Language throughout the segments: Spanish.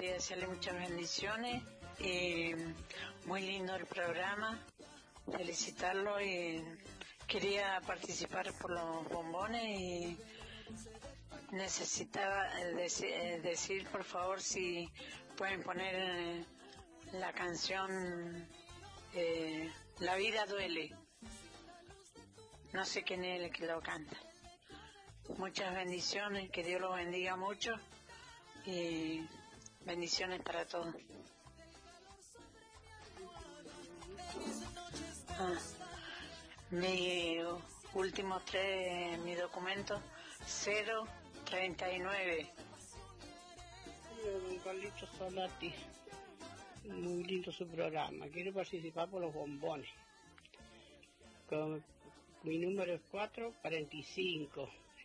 quería desearle muchas bendiciones y muy lindo el programa, felicitarlo y quería participar por los bombones y necesitaba decir por favor si pueden poner la canción La vida duele. No sé quién es el que lo canta. Muchas bendiciones, que Dios los bendiga mucho y bendiciones para todos. Mi últimos tres, mi documento 039. Don Carlitos Solati, muy lindo su programa. Quiero participar por los bombones. Mi número es 445.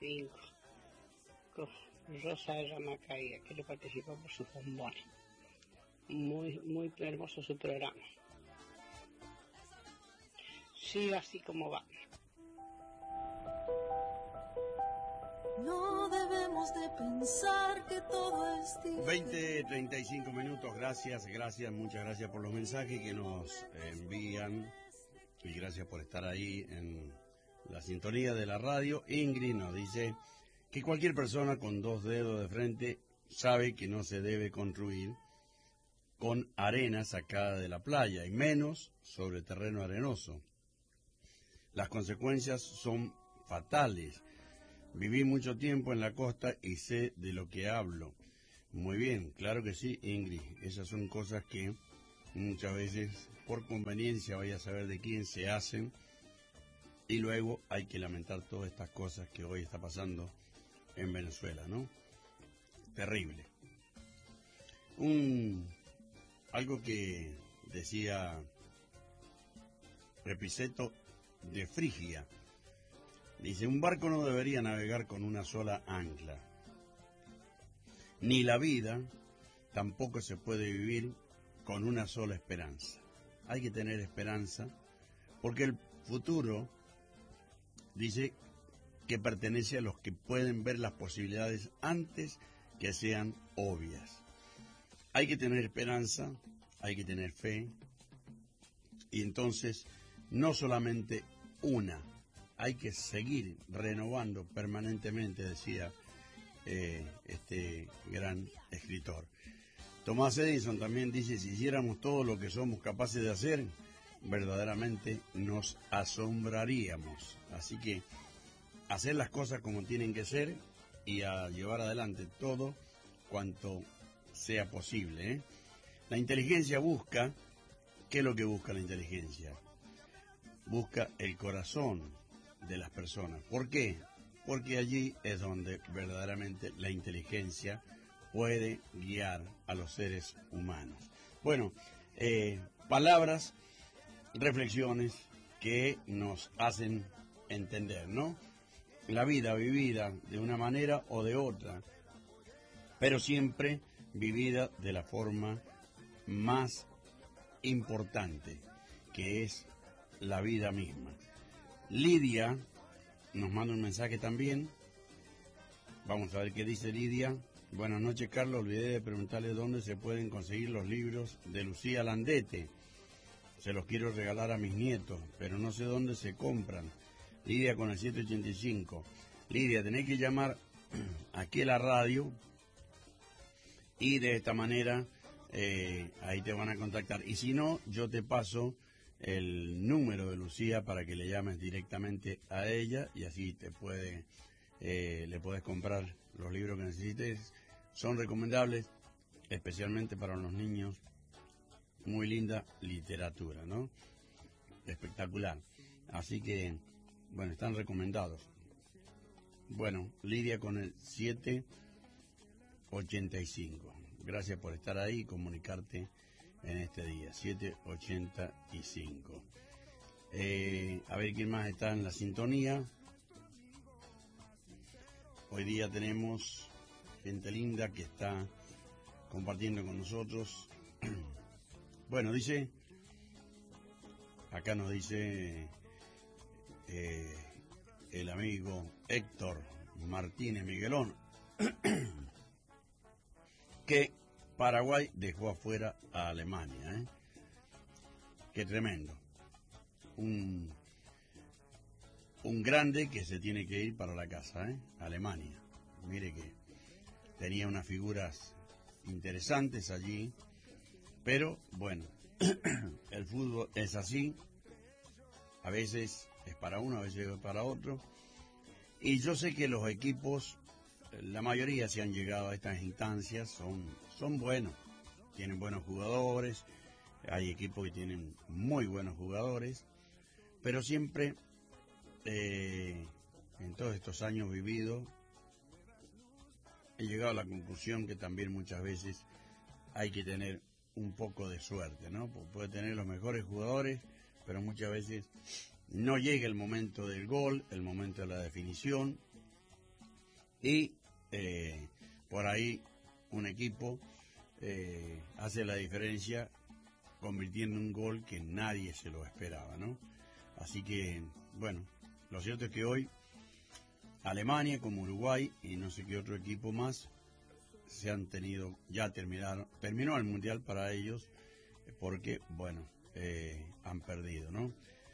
Con Rosa de Ramacaya. Quiero participar por sus bombones. Muy hermoso su programa. Siga así como va. No debemos de pensar que todo es diferente. 20:35 minutos, gracias, muchas gracias por los mensajes que nos envían y gracias por estar ahí en la sintonía de la radio. Ingrid nos dice que cualquier persona con dos dedos de frente sabe que no se debe construir con arena sacada de la playa y menos sobre terreno arenoso. Las consecuencias son fatales. Viví mucho tiempo en la costa y sé de lo que hablo. Muy bien, claro que sí, Ingrid. Esas son cosas que muchas veces por conveniencia vaya a saber de quién se hacen y luego hay que lamentar todas estas cosas que hoy está pasando en Venezuela, ¿no? Terrible. Algo que decía Epiceto de Frigia. Dice, un barco no debería navegar con una sola ancla. Ni la vida tampoco se puede vivir con una sola esperanza. Hay que tener esperanza porque el futuro dice que pertenece a los que pueden ver las posibilidades antes que sean obvias. Hay que tener esperanza, hay que tener fe y entonces no solamente una, hay que seguir renovando permanentemente, decía este gran escritor. Thomas Edison también dice, si hiciéramos todo lo que somos capaces de hacer, verdaderamente nos asombraríamos. Así que hacer las cosas como tienen que ser y a llevar adelante todo cuanto sea posible, ¿eh? La inteligencia busca, ¿qué es lo que busca la inteligencia? Busca el corazón de las personas. ¿Por qué? Porque allí es donde verdaderamente la inteligencia puede guiar a los seres humanos. Bueno, palabras, reflexiones que nos hacen entender, ¿no? La vida vivida de una manera o de otra, pero siempre vivida de la forma más importante, que es la vida misma. Lidia nos manda un mensaje también. Vamos a ver qué dice Lidia. Buenas noches, Carlos. Olvidé de preguntarle dónde se pueden conseguir los libros de Lucía Landete. Se los quiero regalar a mis nietos, pero no sé dónde se compran. Lidia con el 785. Lidia, tenés que llamar aquí a la radio y de esta manera ahí te van a contactar. Y si no, yo te paso el número de Lucía para que le llames directamente a ella y así te le puedes comprar los libros que necesites. Son recomendables, especialmente para los niños. Muy linda literatura, ¿no? Espectacular. Así que, bueno, están recomendados. Bueno, Lidia con el 785. Gracias por estar ahí y comunicarte en este día, 785. A ver quién más está en la sintonía. Hoy día tenemos gente linda que está compartiendo con nosotros. Bueno, dice, acá nos dice el amigo Héctor Martínez Miguelón que Paraguay dejó afuera a Alemania. Qué tremendo. Un grande que se tiene que ir para la casa, Alemania. Mire que tenía unas figuras interesantes allí, pero bueno, el fútbol es así, a veces es para uno, a veces es para otro, y yo sé que los equipos, la mayoría se han llegado a estas instancias, son buenos, tienen buenos jugadores, hay equipos que tienen muy buenos jugadores, pero siempre en todos estos años vividos he llegado a la conclusión que también muchas veces hay que tener un poco de suerte, ¿no? Puede tener los mejores jugadores, pero muchas veces no llega el momento del gol, el momento de la definición, y por ahí un equipo hace la diferencia convirtiendo un gol que nadie se lo esperaba, ¿no? Así que, bueno, lo cierto es que hoy Alemania como Uruguay y no sé qué otro equipo más se han tenido, ya terminó el Mundial para ellos porque, bueno, han perdido, ¿no?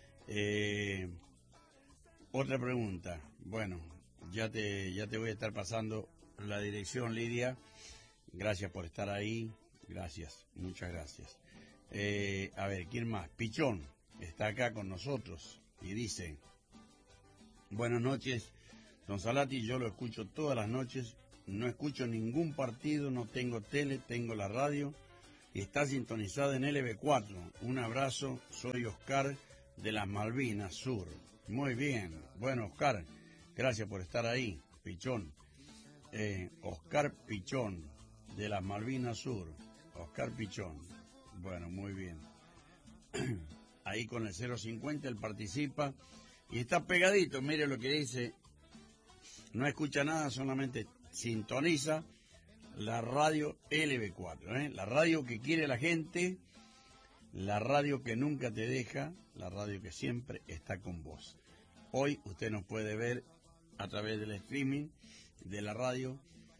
Otra pregunta, bueno, ya te voy a estar pasando la dirección, Lidia, gracias por estar ahí, gracias, muchas gracias. A ver, ¿quién más? Pichón está acá con nosotros y dice: buenas noches, don Salati, yo lo escucho todas las noches, no escucho ningún partido, no tengo tele, tengo la radio y está sintonizada en LB4. Un abrazo, soy Oscar de las Malvinas Sur. Muy bien, bueno, Oscar, gracias por estar ahí, Pichón. Oscar Pichón, de las Malvinas Sur, Oscar Pichón. Bueno, muy bien. Ahí con el 050 él participa y está pegadito, mire lo que dice. No escucha nada, solamente sintoniza la radio LB4, la radio que quiere la gente, la radio que nunca te deja, la radio que siempre está con vos. Hoy usted nos puede ver a través del streaming de la radio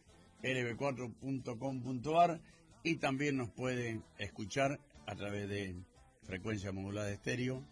lb4.com.ar y también nos puede escuchar a través de frecuencia modulada estéreo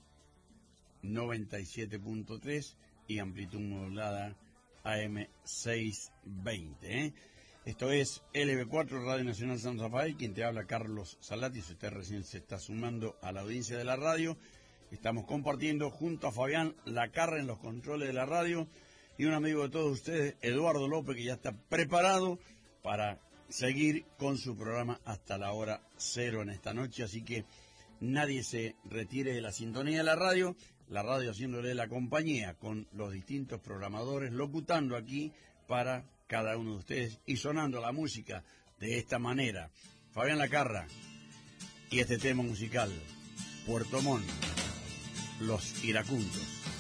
97.3 y amplitud modulada AM 620. Esto es LB4 Radio Nacional San Rafael, quien te habla, Carlos Salati. Si usted recién se está sumando a la audiencia de la radio, estamos compartiendo junto a Fabián Lacarra en los controles de la radio y un amigo de todos ustedes, Eduardo López, que ya está preparado para seguir con su programa hasta la hora 0 en esta noche, así que nadie se retire de la sintonía de la radio haciéndole la compañía con los distintos programadores, locutando aquí para cada uno de ustedes y sonando la música de esta manera. Fabián Lacarra y este tema musical, Puerto Montt, Los Iracundos.